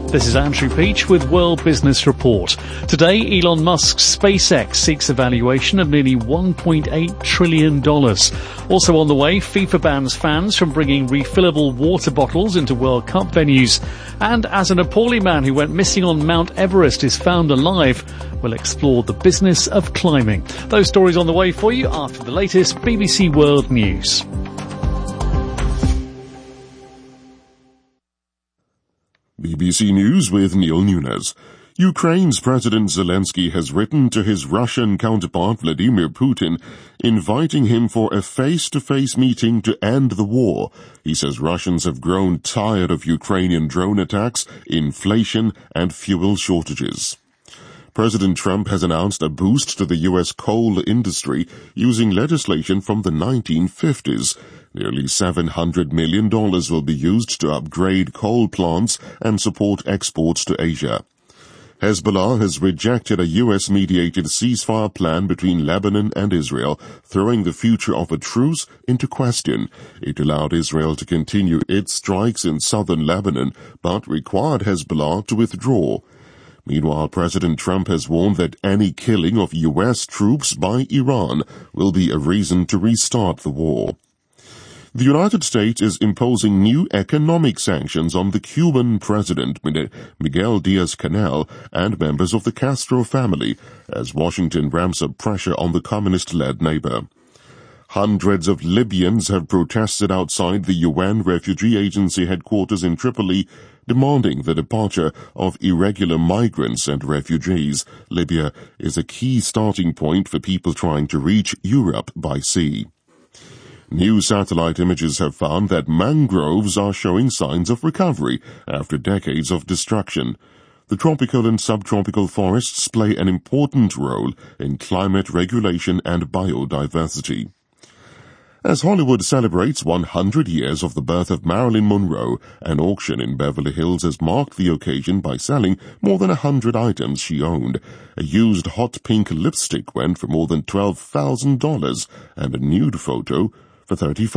This is Andrew Peach with World Business Report. Today, Elon Musk's SpaceX seeks a valuation of nearly $1.8 trillion. Also on the way, FIFA bans fans from bringing refillable water bottles into World Cup venues. And as a Nepali man who went missing on Mount Everest is found alive, we'll explore the business of climbing. Those stories on the way for you after the latest BBC World News. BBC News with Neil Nunes. Ukraine's President Zelensky has written to his Russian counterpart Vladimir Putin, inviting him for a face-to-face meeting to end the war. He says Russians have grown tired of Ukrainian drone attacks, inflation, and fuel shortages. President Trump has announced a boost to the U.S. coal industry using legislation from the 1950s. Nearly $700 million will be used to upgrade coal plants and support exports to Asia. Hezbollah has rejected a U.S.-mediated ceasefire plan between Lebanon and Israel, throwing the future of a truce into question. It allowed Israel to continue its strikes in southern Lebanon, but required Hezbollah to withdraw. Meanwhile, President Trump has warned that any killing of U.S. troops by Iran will be a reason to restart the war. The United States is imposing new economic sanctions on the Cuban president, Miguel Diaz-Canel, and members of the Castro family, as Washington ramps up pressure on the communist-led neighbor. Hundreds of Libyans have protested outside the UN Refugee Agency headquarters in Tripoli, demanding the departure of irregular migrants and refugees. Libya is a key starting point for people trying to reach Europe by sea. New satellite images have found that mangroves are showing signs of recovery after decades of destruction. The tropical and subtropical forests play an important role in climate regulation and biodiversity. As Hollywood celebrates 100 years of the birth of Marilyn Monroe, an auction in Beverly Hills has marked the occasion by selling more than 100 items she owned. A used hot pink lipstick went for more than $12,000 and a nude photo for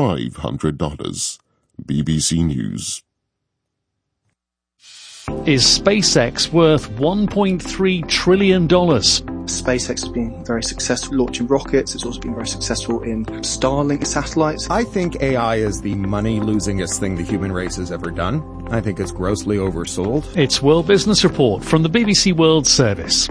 $3,500. BBC News. Is SpaceX worth $1.3 trillion? SpaceX has been very successful launching rockets. It's also been very successful in Starlink satellites. I think AI is the money-losingest thing the human race has ever done. I think it's grossly oversold. It's World Business Report from the BBC World Service.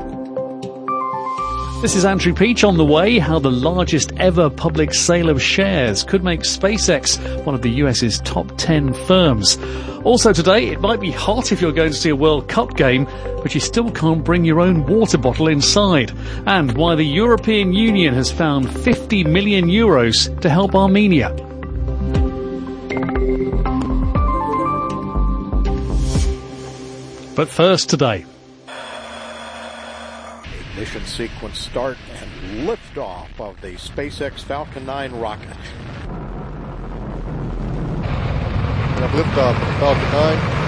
This is Andrew Peach. On the way, how the largest ever public sale of shares could make SpaceX one of the US's top 10 firms. Also today, it might be hot if you're going to see a World Cup game, but you still can't bring your own water bottle inside. And why the European Union has found 50 million euros to help Armenia. But first today. Ignition sequence start and liftoff of the SpaceX Falcon 9 rocket. We have liftoff of Falcon 9.